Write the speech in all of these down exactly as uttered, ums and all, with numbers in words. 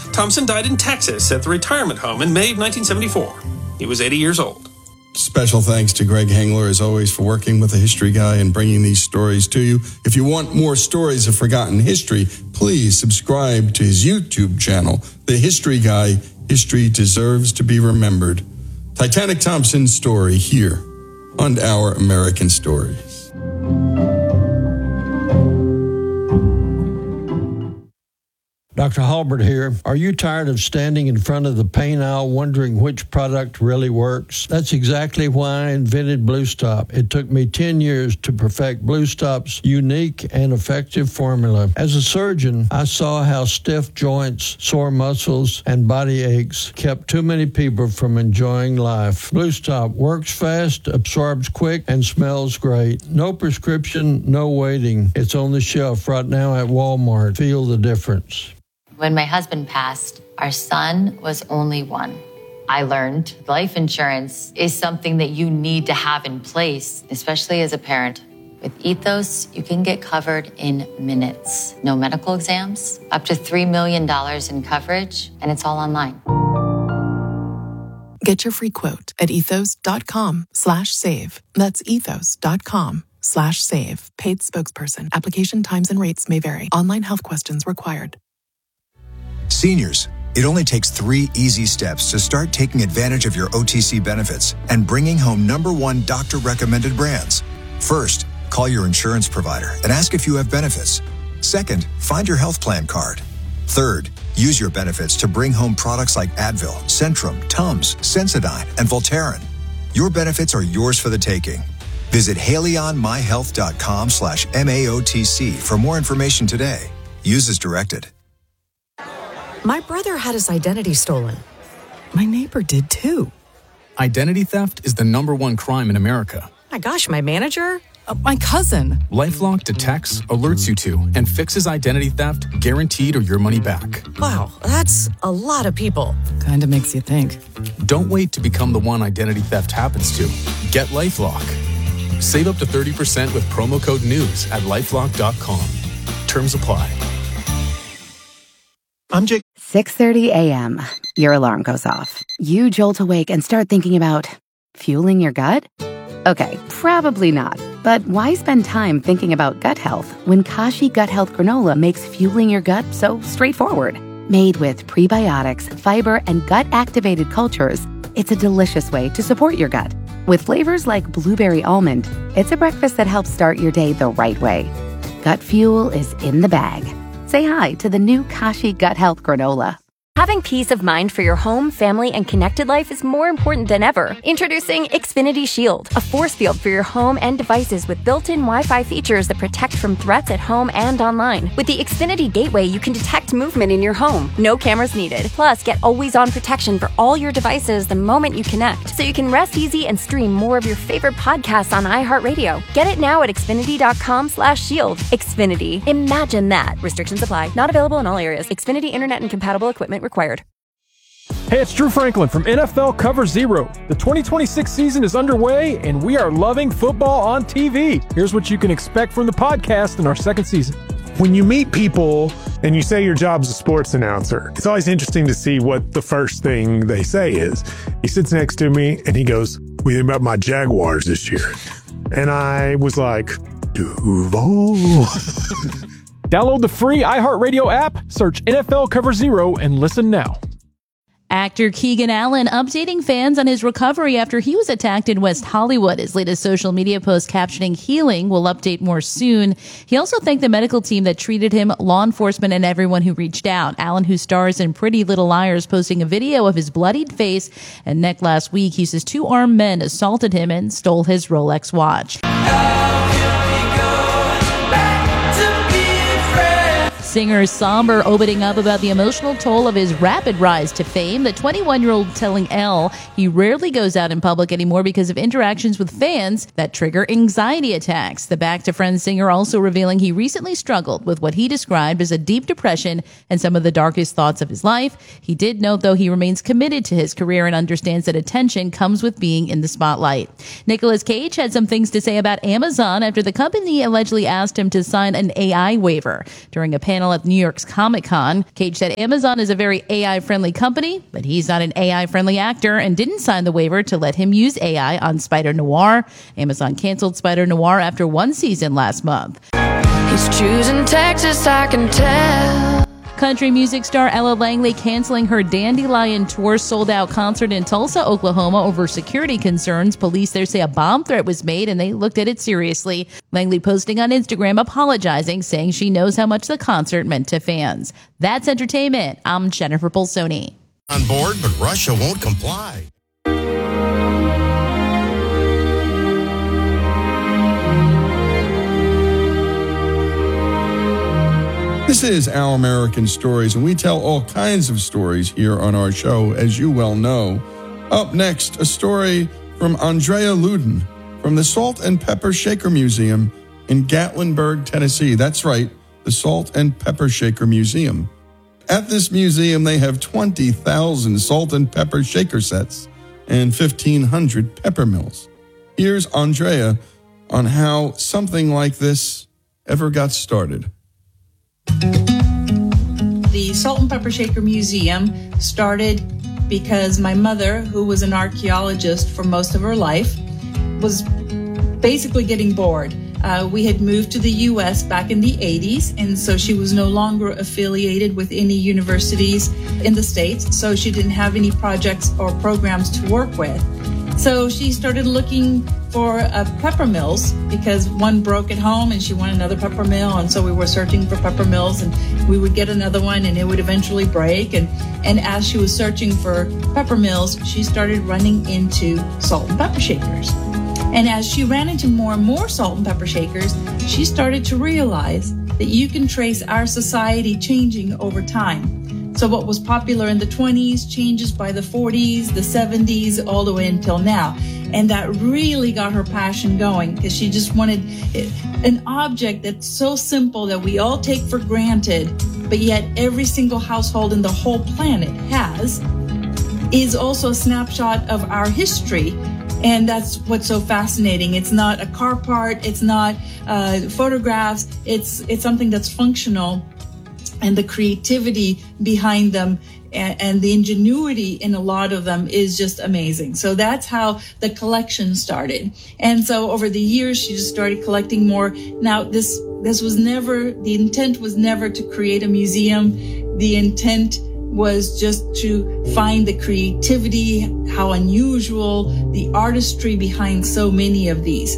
Thompson died in Texas at the retirement home in May of nineteen seventy-four. He was eighty years old. Special thanks to Greg Hengler, as always, for working with the History Guy and bringing these stories to you. If you want more stories of forgotten history, please subscribe to his YouTube channel, The History Guy. History deserves to be remembered. Titanic Thompson's story here on Our American Stories. Doctor Halbert here. Are you tired of standing in front of the pain aisle wondering which product really works? That's exactly why I invented Blue Stop. It took me ten years to perfect Blue Stop's unique and effective formula. As a surgeon, I saw how stiff joints, sore muscles, and body aches kept too many people from enjoying life. Blue Stop works fast, absorbs quick, and smells great. No prescription, no waiting. It's on the shelf right now at Walmart. Feel the difference. When my husband passed, our son was only one. I learned life insurance is something that you need to have in place, especially as a parent. With Ethos, you can get covered in minutes. No medical exams, up to three million dollars in coverage, and it's all online. Get your free quote at ethos.com slash save. That's ethos.com slash save. Paid spokesperson. Application times and rates may vary. Online health questions required. Seniors, it only takes three easy steps to start taking advantage of your O T C benefits and bringing home number one doctor-recommended brands. First, call your insurance provider and ask if you have benefits. Second, find your health plan card. Third, use your benefits to bring home products like Advil, Centrum, Tums, Sensodyne, and Voltaren. Your benefits are yours for the taking. Visit haleyonmyhealth.com slash MAOTC for more information today. Use as directed. My brother had his identity stolen. My neighbor did too. Identity theft is the number one crime in America. My gosh, my manager? Uh, my cousin. LifeLock detects, alerts you to, and fixes identity theft guaranteed or your money back. Wow, that's a lot of people. Kinda makes you think. Don't wait to become the one identity theft happens to. Get LifeLock. Save up to thirty percent with promo code NEWS at lifelock dot com. Terms apply. I'm Jake. six thirty a.m. Your alarm goes off. You jolt awake and start thinking about fueling your gut? Okay, probably not. But why spend time thinking about gut health when Kashi Gut Health Granola makes fueling your gut so straightforward? Made with prebiotics, fiber, and gut-activated cultures, it's a delicious way to support your gut. With flavors like blueberry almond, it's a breakfast that helps start your day the right way. Gut fuel is in the bag. Say hi to the new Kashi Gut Health Granola. Having peace of mind for your home, family, and connected life is more important than ever. Introducing Xfinity Shield, a force field for your home and devices with built-in Wi-Fi features that protect from threats at home and online. With the Xfinity Gateway, you can detect movement in your home. No cameras needed. Plus, get always-on protection for all your devices the moment you connect, so you can rest easy and stream more of your favorite podcasts on iHeartRadio. Get it now at Xfinity.com slash shield. Xfinity. Imagine that. Restrictions apply. Not available in all areas. Xfinity Internet and compatible equipment required. Hey, it's Drew Franklin from N F L Cover Zero. The twenty twenty-six season is underway, and we are loving football on T V. Here's what you can expect from the podcast in our second season. When you meet people and you say your job's a sports announcer, it's always interesting to see what the first thing they say is. He sits next to me, and he goes, "What do you think about my Jaguars this year?" And I was like, Duval. Download the free iHeartRadio app, search N F L Cover Zero, and listen now. Actor Keegan Allen updating fans on his recovery after he was attacked in West Hollywood. His latest social media post captioning healing will update more soon. He also thanked the medical team that treated him, law enforcement, and everyone who reached out. Allen, who stars in Pretty Little Liars, posting a video of his bloodied face and neck last week. He says two armed men assaulted him and stole his Rolex watch. Singer Somber opening up about the emotional toll of his rapid rise to fame. The twenty-one-year-old telling Elle he rarely goes out in public anymore because of interactions with fans that trigger anxiety attacks. The Back to Friends singer also revealing he recently struggled with what he described as a deep depression and some of the darkest thoughts of his life. He did note, though, he remains committed to his career and understands that attention comes with being in the spotlight. Nicolas Cage had some things to say about Amazon after the company allegedly asked him to sign an A I waiver. During a panel panel at New York's Comic-Con. Cage said Amazon is a very A I-friendly company, but he's not an A I-friendly actor and didn't sign the waiver to let him use A I on Spider-Noir. Amazon canceled Spider-Noir after one season last month. He's choosing Texas, I can tell. Country music star Ella Langley canceling her Dandelion Tour sold-out concert in Tulsa, Oklahoma over security concerns. Police there say a bomb threat was made and they looked at it seriously. Langley posting on Instagram apologizing, saying she knows how much the concert meant to fans. That's entertainment. I'm Jennifer Bolsoni. On board, but Russia won't comply. This is Our American Stories, and we tell all kinds of stories here on our show, as you well know. Up next, a story from Andrea Luden from the Salt and Pepper Shaker Museum in Gatlinburg, Tennessee. That's right, the Salt and Pepper Shaker Museum. At this museum, they have twenty thousand salt and pepper shaker sets and fifteen hundred pepper mills. Here's Andrea on how something like this ever got started. The Salt and Pepper Shaker Museum started because my mother, who was an archaeologist for most of her life, was basically getting bored. Uh, we had moved to the U S back in the eighties, and so she was no longer affiliated with any universities in the States, so she didn't have any projects or programs to work with. So she started looking for uh, pepper mills because one broke at home and she wanted another pepper mill. And so we were searching for pepper mills and we would get another one and it would eventually break. And, and as she was searching for pepper mills, she started running into salt and pepper shakers. And as she ran into more and more salt and pepper shakers, she started to realize that you can trace our society changing over time. So what was popular in the twenties changes by the forties, the seventies, all the way until now. And that really got her passion going because she just wanted an object that's so simple that we all take for granted, but yet every single household in the whole planet has, is also a snapshot of our history. And that's what's so fascinating. It's not a car part, it's not uh, photographs, it's it's something that's functional. And the creativity behind them and, and the ingenuity in a lot of them is just amazing. So that's how the collection started. And so over the years, she just started collecting more. Now, this this was never, the intent was never to create a museum. The intent was just to find the creativity, how unusual, the artistry behind so many of these.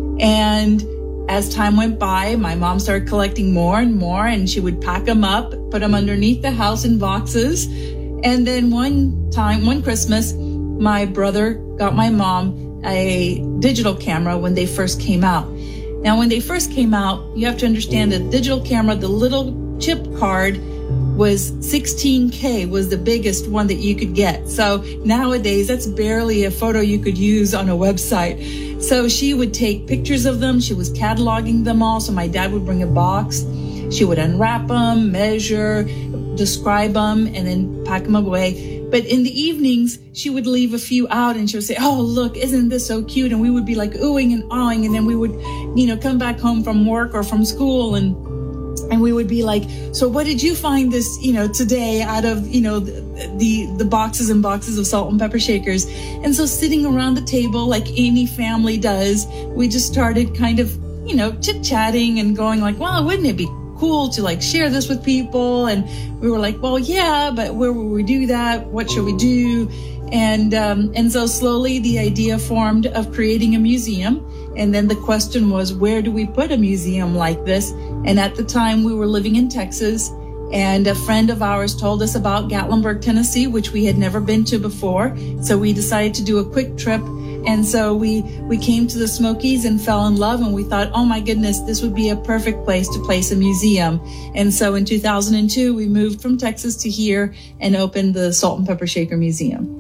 And as time went by, my mom started collecting more and more, and she would pack them up, put them underneath the house in boxes. And then one time, one Christmas, my brother got my mom a digital camera when they first came out. Now, when they first came out, you have to understand that digital camera, the little chip card was sixteen K was the biggest one that you could get. So nowadays, that's barely a photo you could use on a website. So she would take pictures of them. She was cataloging them all. So my dad would bring a box. She would unwrap them, measure, describe them, and then pack them away. But in the evenings, she would leave a few out and she would say, oh, look, isn't this so cute? And we would be like oohing and awing. And then we would, you know, come back home from work or from school and And we would be like, so what did you find this, you know, today out of, you know, the, the, the boxes and boxes of salt and pepper shakers? And so sitting around the table like any family does, we just started kind of, you know, chit-chatting and going like, well, wouldn't it be cool to like share this with people? And we were like, well, yeah, but where will we do that? What should we do? And um, and so slowly the idea formed of creating a museum. And then the question was, where do we put a museum like this? And at the time we were living in Texas, and a friend of ours told us about Gatlinburg, Tennessee, which we had never been to before. So we decided to do a quick trip. And so we, we came to the Smokies and fell in love, and we thought, oh my goodness, this would be a perfect place to place a museum. And so in two thousand two, we moved from Texas to here and opened the Salt and Pepper Shaker Museum.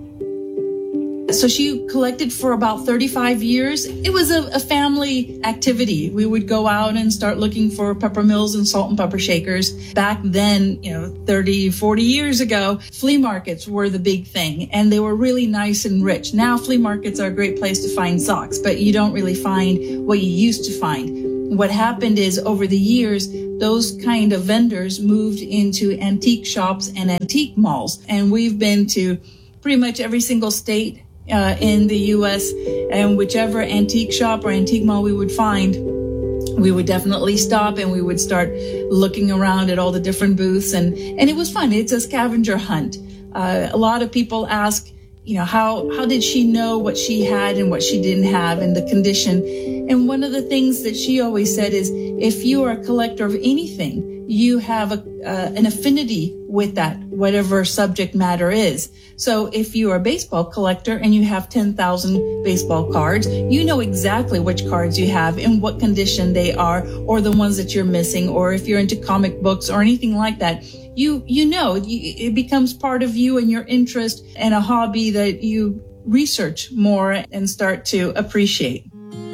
So she collected for about thirty-five years. It was a, a family activity. We would go out and start looking for pepper mills and salt and pepper shakers. Back then, you know, thirty, forty years ago, flea markets were the big thing, and they were really nice and rich. Now flea markets are a great place to find socks, but you don't really find what you used to find. What happened is over the years, those kind of vendors moved into antique shops and antique malls. And we've been to pretty much every single state uh, in the U S, and whichever antique shop or antique mall we would find, we would definitely stop and we would start looking around at all the different booths. And, and it was fun. It's a scavenger hunt. Uh, a lot of people ask, you know, how, how did she know what she had and what she didn't have and the condition? And one of the things that she always said is, if you are a collector of anything, you have a, uh, an affinity with that, whatever subject matter is. So if you are a baseball collector and you have ten thousand baseball cards, you know exactly which cards you have and what condition they are, or the ones that you're missing, or if you're into comic books or anything like that. You, you know, you, it becomes part of you and your interest and a hobby that you research more and start to appreciate.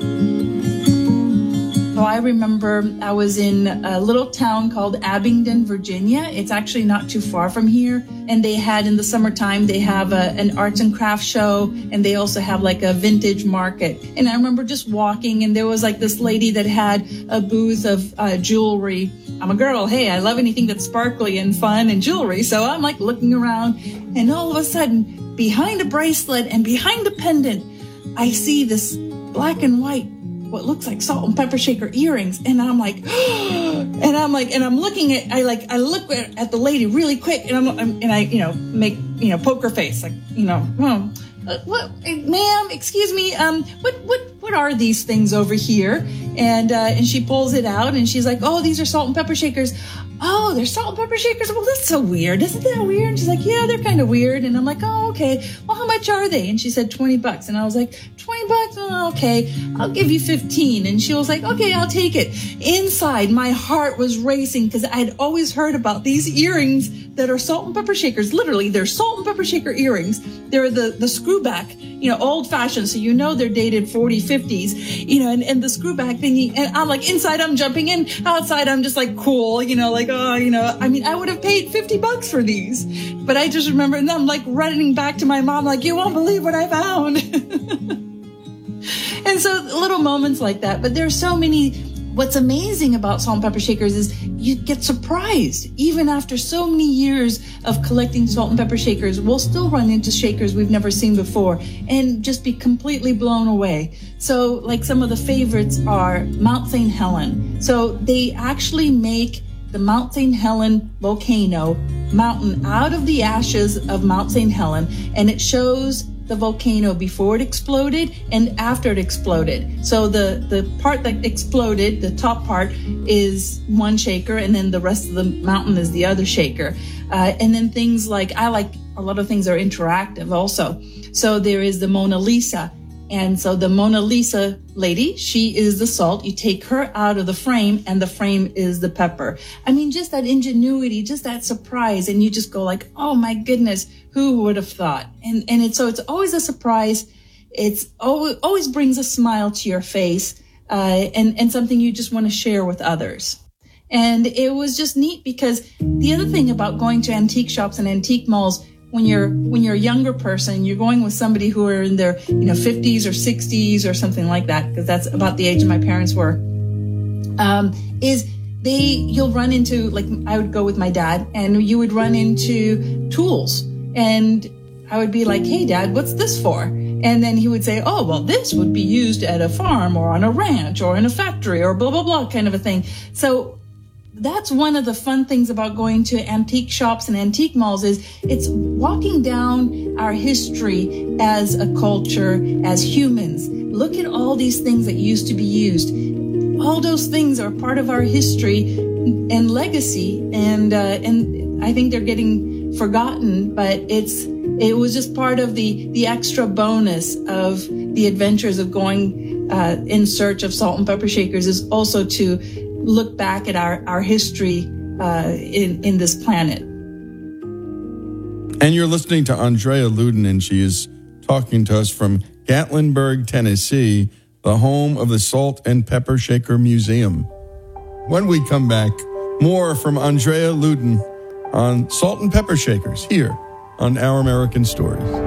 So I remember I was in a little town called Abingdon, Virginia. It's actually not too far from here. And they had, in the summertime, they have a, an arts and crafts show, and they also have like a vintage market. And I remember just walking, and there was like this lady that had a booth of uh, jewelry. I'm a girl. Hey, I love anything that's sparkly and fun and jewelry. So I'm like looking around, and all of a sudden, behind a bracelet and behind a pendant, I see this black and white, what looks like salt and pepper shaker earrings. And I'm like, and I'm like, and I'm looking at, I like, I look at, at the lady really quick, and I'm, I'm, and I, you know, make, you know, poker face, like, you know, hmm, uh, what, ma'am, excuse me, um, what, what, what are these things over here? And, uh, and she pulls it out, and she's like, oh, these are salt and pepper shakers. Oh, they're salt and pepper shakers. Well, that's so weird. Isn't that weird? And she's like, yeah, they're kind of weird. And I'm like, oh, okay. Well, how much are they? And she said twenty bucks. And I was like, twenty bucks? Oh, okay. I'll give you fifteen. And she was like, okay, I'll take it. Inside, my heart was racing because I had always heard about these earrings that are salt and pepper shakers. Literally, they're salt and pepper shaker earrings. They're the, the screw back, you know, old fashioned. So, you know, they're dated forty, fifties, you know, and, and the screw back thingy. And I'm like, inside, I'm jumping in. Outside, I'm just like, cool, you know, like, oh, you know, I mean, I would have paid fifty bucks for these, but I just remember, and I'm like running back to my mom, like, you won't believe what I found. And so little moments like that, but there's so many. What's amazing about salt and pepper shakers is you get surprised. Even after so many years of collecting salt and pepper shakers, we'll still run into shakers we've never seen before and just be completely blown away. So like some of the favorites are Mount Saint Helen. So they actually make the Mount Saint Helen volcano mountain out of the ashes of Mount Saint Helen, and it shows the volcano before it exploded and after it exploded. So the, the part that exploded, the top part, is one shaker, and then the rest of the mountain is the other shaker. Uh, and then things like, I like, a lot of things are interactive also. So there is the Mona Lisa. And so the Mona Lisa lady, she is the salt. You take her out of the frame, and the frame is the pepper. I mean, just that ingenuity, just that surprise. And you just go like, oh my goodness, who would have thought? And, and it's, so it's always a surprise. It's always, always brings a smile to your face, uh, and, and something you just want to share with others. And it was just neat because the other thing about going to antique shops and antique malls, when you're when you're a younger person, you're going with somebody who are in their, you know, fifties or sixties or something like that, because that's about the age my parents were, um, is they, you'll run into, like, I would go with my dad, and you would run into tools. And I would be like, hey, Dad, what's this for? And then he would say, oh, well, this would be used at a farm or on a ranch or in a factory or blah, blah, blah kind of a thing. So that's one of the fun things about going to antique shops and antique malls, is it's walking down our history as a culture, as humans. Look at all these things that used to be used. All those things are part of our history and legacy, and uh, and I think they're getting forgotten, but it's it was just part of the the extra bonus of the adventures of going uh, in search of salt and pepper shakers, is also to look back at our, our history uh, in, in this planet. And you're listening to Andrea Luden, and she is talking to us from Gatlinburg, Tennessee, the home of the Salt and Pepper Shaker Museum. When we come back, more from Andrea Luden on salt and pepper shakers here on Our American Stories.